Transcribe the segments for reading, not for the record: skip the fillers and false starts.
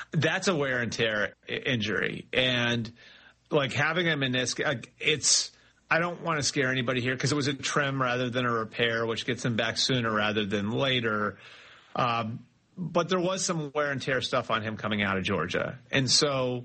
That's a wear and tear injury. And like having a meniscus, I don't want to scare anybody here because it was a trim rather than a repair, which gets him back sooner rather than later. But there was some wear and tear stuff on him coming out of Georgia. And so,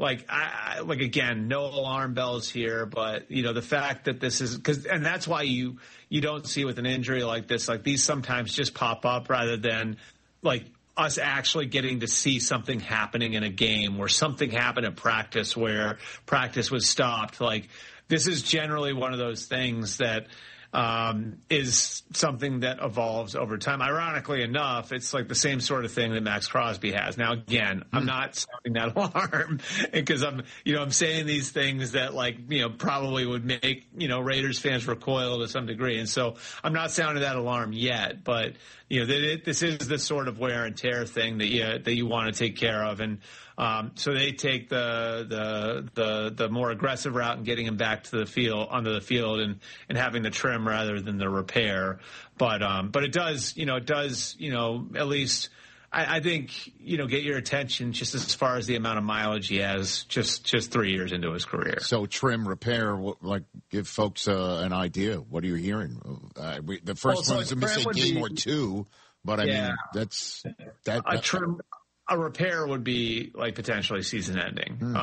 again, no alarm bells here, but, the fact that this is – and that's why you don't see with an injury like this, like these sometimes just pop up rather than, like, us actually getting to see something happening in a game where something happened at practice where practice was stopped. Like, this is generally one of those things that is something that evolves over time. Ironically enough, it's like the same sort of thing that Max Crosby has. Now, again, I'm not sounding that alarm because I'm saying these things that probably would make, Raiders fans recoil to some degree. And so I'm not sounding that alarm yet, but this is the sort of wear and tear thing that you want to take care of. And so they take the more aggressive route and getting him back to the field, onto the field, and having the trim rather than the repair. But it does, at least I think, get your attention just as far as the amount of mileage he has just 3 years into his career. So trim, repair, give folks an idea. What are you hearing? The first one is a miss a game or two, but I mean, that's that. A trim. A repair would be like potentially season ending.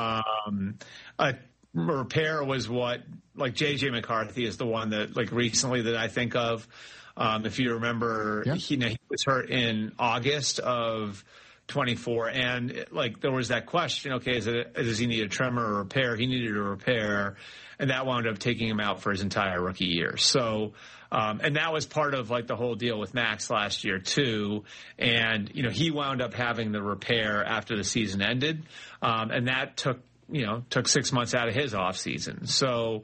A repair was what, like J.J. McCarthy is the one that recently that I think of. If you remember, he was hurt in August of 24, and there was that question, okay, does he need a trim or a repair? He needed a repair, and that wound up taking him out for his entire rookie year. So, and that was part of the whole deal with Max last year too. And, he wound up having the repair after the season ended. And that took 6 months out of his off season. So,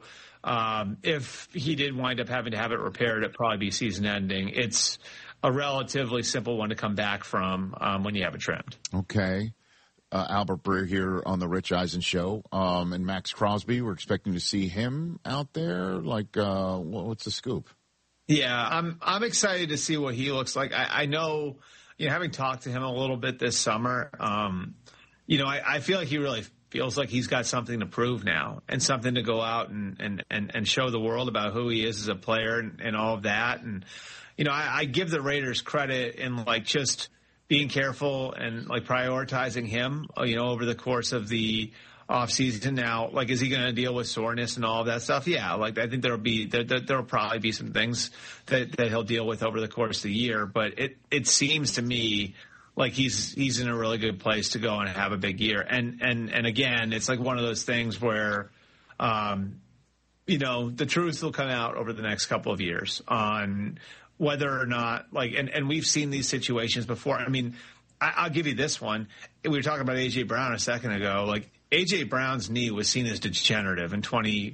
if he did wind up having to have it repaired, it'd probably be season ending. It's a relatively simple one to come back from, when you have it trimmed. Okay. Albert Breer here on the Rich Eisen Show. And Max Crosby, we're expecting to see him out there. What's the scoop? Yeah, I'm excited to see what he looks like. I know, having talked to him a little bit this summer, I feel like he really feels like he's got something to prove now and something to go out and show the world about who he is as a player and all of that. And, I give the Raiders credit in just being careful and prioritizing him, over the course of the off season. Now, is he going to deal with soreness and all of that stuff? Yeah. I think there'll probably be some things that he'll deal with over the course of the year, but it seems to me like he's in a really good place to go and have a big year. And again, it's one of those things where, the truth will come out over the next couple of years on whether or not and we've seen these situations before. I mean, I'll give you this one. We were talking about A.J. Brown a second ago. A.J. Brown's knee was seen as degenerative in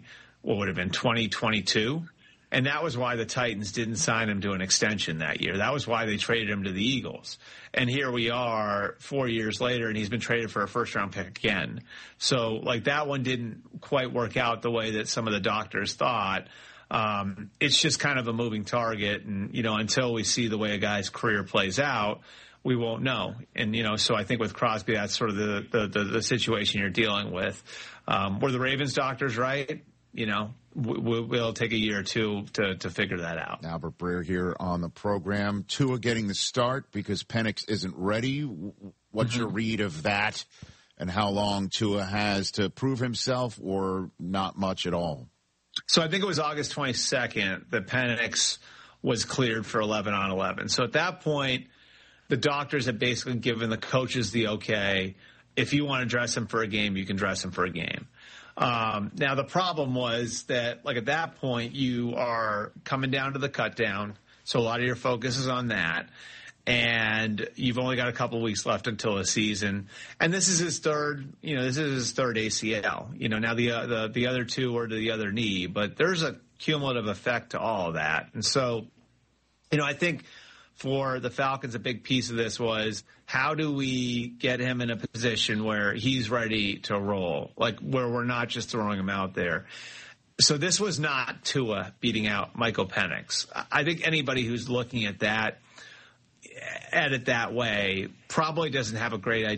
2022. And that was why the Titans didn't sign him to an extension that year. That was why they traded him to the Eagles. And here we are 4 years later, and he's been traded for a first-round pick again. So, that one didn't quite work out the way that some of the doctors thought. It's just kind of a moving target. And, until we see the way a guy's career plays out, we won't know. And, so I think with Crosby, that's sort of the situation you're dealing with. Were the Ravens doctors right? We'll take a year or two to figure that out. Albert Breer here on the program. Tua getting the start because Penix isn't ready. What's your read of that and how long Tua has to prove himself, or not much at all? So I think it was August 22nd that Penix was cleared for 11 on 11. So at that point, the doctors have basically given the coaches the okay. If you want to dress him for a game, you can dress him for a game. Now, the problem was that, at that point, you are coming down to the cut down. So a lot of your focus is on that. And you've only got a couple of weeks left until the season. And this is his third ACL. Now the other two are to the other knee, but there's a cumulative effect to all of that. And so, I think for the Falcons, a big piece of this was, how do we get him in a position where he's ready to roll, where we're not just throwing him out there. So this was not Tua beating out Michael Penix. I think anybody who's looking at it that way probably doesn't have a great idea